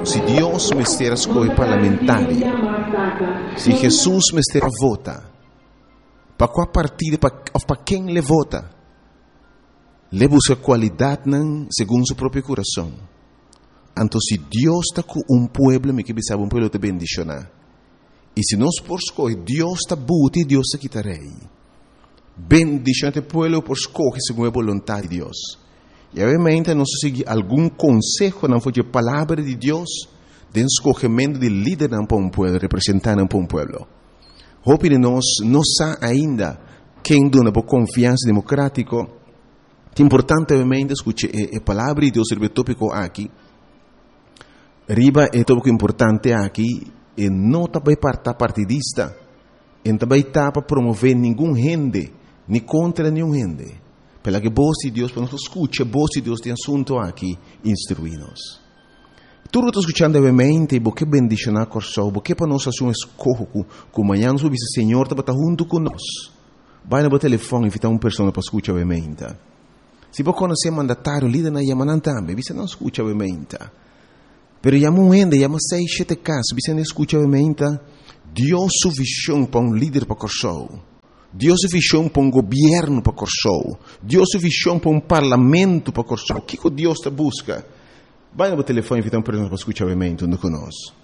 Se Deus me estiver escolhendo parlamentar, se Jesus me estiver vota, para qual partido, para quem ele vota, ele busca qualidade segundo seu próprio coração. Então, se Deus está com pueblo, me que sabe pueblo te bendicionar. E se nós por escolher, Deus está buti e Deus está quitarei. Bendicionate pueblo por escolher segundo a vontade de Deus. E obviamente nós seguir algum conselho, não foi a palavra de Deus, de escolhimento de líder para um pueblo, representante para um pueblo. Hope de nós não sabe ainda quem dona por confiança democrática. É importante obviamente escutar a palavra de Deus sobre o tópico aqui. Riba é tópico importante aqui. E não também para partidista, e também está para promover nenhum gente, nem contra nenhum gente. Pela que voz de Deus, para nós escutar, a voz de Deus tem assunto aqui, instruir-nos. Tudo está escutando obviamente, porque bendicionar coração, porque para nós fazer um escorro, que amanhã nós vamos dizer, Senhor, está junto conosco. Vai no telefone e invitar uma pessoa para escutar obviamente. Se você conhecer mandatário, líder na Yamanan também, você não escuta obviamente. Pero ya muende, ya 6-7 casos, você não escuta obviamente, Deus sua visão para um líder para Corsou. Deus sua visão para um governo para Corsou. Deus sua visão para um parlamento para Corsou. O que Deus está busca? Vai no telefone e invita uma pessoa para escutar obviamente, não conosco.